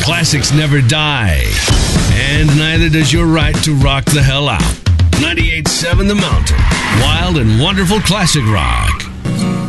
Classics never die. And neither does your right to rock the hell out. 98.7 The Mountain. Wild and wonderful classic rock.